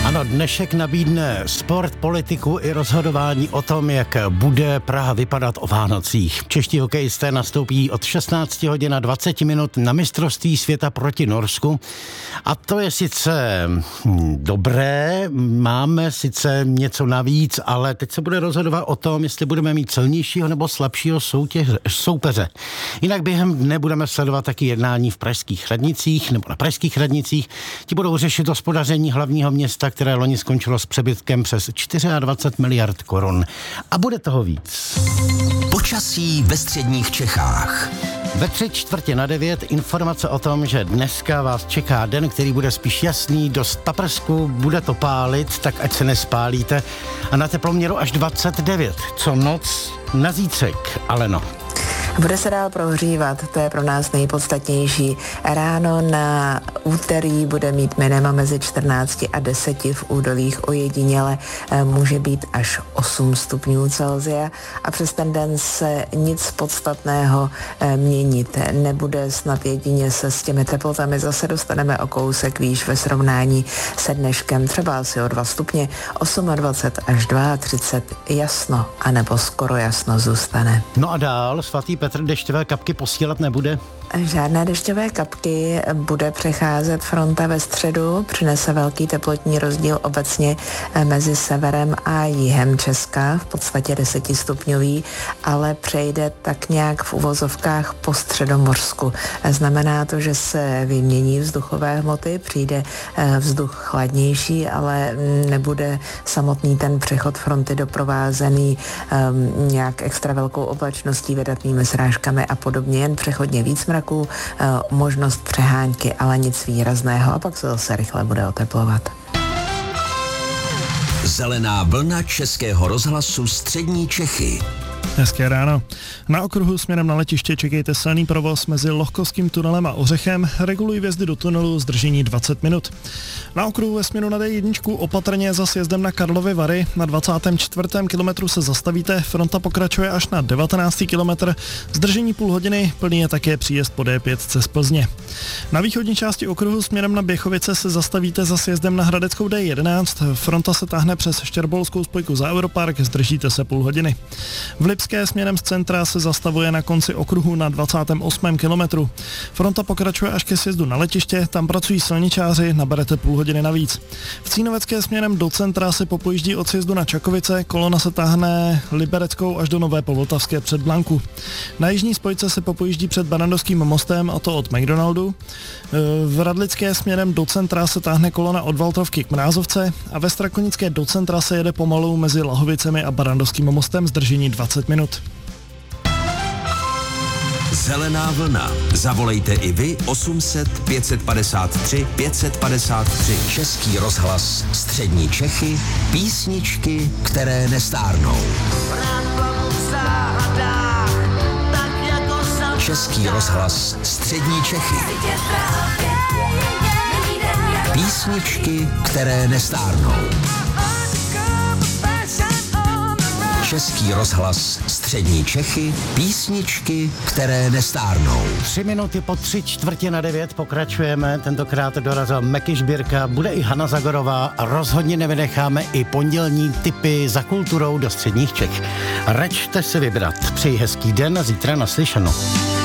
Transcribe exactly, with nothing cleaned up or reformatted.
Ano, dnešek nabídne sport, politiku i rozhodování o tom, jak bude Praha vypadat o Vánocích. Čeští hokejisté nastoupí od šestnácti hodin a dvacet minut na mistrovství světa proti Norsku. A to je sice hm, dobré, máme sice něco navíc, ale teď se bude rozhodovat o tom, jestli budeme mít silnějšího nebo slabšího soutěž, soupeře. Jinak během dne budeme sledovat taky jednání v pražských radnicích nebo na pražských radnicích. Ti budou řešit hospodaření hlavního města, které loni skončilo s přebytkem přes dvacet čtyři miliard korun. A bude toho víc. Počasí ve středních Čechách. Ve tři čtvrtě na devět informace o tom, že dneska vás čeká den, který bude spíš jasný, dost paprsku, bude to pálit, tak ať se nespálíte. A na teploměru až dvacet devět. Co noc na zítřek, ale no. Bude se dál prohřívat, to je pro nás nejpodstatnější. Ráno na úterý bude mít minima mezi čtrnácti a deseti, v údolích ojediněle může být až osm stupňů Celsia a přes ten den se nic podstatného měnit nebude, snad jedině se s těmi teplotami zase dostaneme o kousek výš ve srovnání se dneškem, třeba asi o dva stupně, dvacet osm až třicet dva, jasno, anebo skoro jasno zůstane. No a dál svatý Petr dešťové kapky posílat nebude? Žádné dešťové kapky, bude přecházet fronta ve středu, přinese velký teplotní rozdíl obecně mezi severem a jihem Česka, v podstatě desetistupňový, ale přejde tak nějak v uvozovkách po Středomořsku. Znamená to, že se vymění vzduchové hmoty, přijde vzduch chladnější, ale nebude samotný ten přechod fronty doprovázený um, nějak extra velkou oblačností, vydatnými srážkami a podobně, jen přechodně víc mraků, možnost přehánky, ale nic výrazného a pak se zase rychle bude oteplovat. Zelená vlna Českého rozhlasu Střední Čechy. Hezké ráno. Na okruhu směrem na letiště čekejte silný provoz mezi Lohkovským tunelem a Ořechem. Regulují vjezdy do tunelu zdržení dvacet minut. Na okruhu ve směru na dé jedna opatrně za sjezdem na Karlovy Vary. Na dvacátém čtvrtém kilometru se zastavíte, fronta pokračuje až na devatenáctý kilometr. Zdržení půl hodiny, plný je také příjezd po dé pět z Plzně. Na východní části okruhu směrem na Běchovice se zastavíte za sjezdem na Hradeckou dé jedenáct. Fronta se táhne přes Štěrbolskou spojku za Europark, zdržíte se půl hodiny. V Lipské směrem z centra se zastavuje na konci okruhu na dvacátém osmém kilometru. Fronta pokračuje až ke sjezdu na letiště, tam pracují silničáři, naberete půl hodiny navíc. V Cínovecké směrem do centra se popojíždí od sjezdu na Čakovice, kolona se táhne Libereckou až do Nové Povltavské před Blanku. Na jižní spojce se popojíždí před Barandovským mostem, a to od McDonaldu. V Radlické směrem do centra se táhne kolona od Valtrovky k Mrázovce a ve Strakonické do centra se jede pomalu mezi Lahovicemi a Barandovským mostem, zdržení dvacet minut. Zelená vlna. Zavolejte i vy osm set pět padesát tři pět padesát tři. Český rozhlas Střední Čechy. Písničky, které nestárnou. Český rozhlas Střední Čechy. Písničky, které nestárnou. Český rozhlas Střední Čechy. Písničky, které nestárnou. Tři minuty po tři čtvrtě na devět pokračujeme. Tentokrát dorazil Meky Žbírka, bude i Hana Zagorová a rozhodně nevynecháme i pondělní tipy za kulturou do středních Čech. Račte si vybrat. Přeji hezký den a zítra naslyšenou.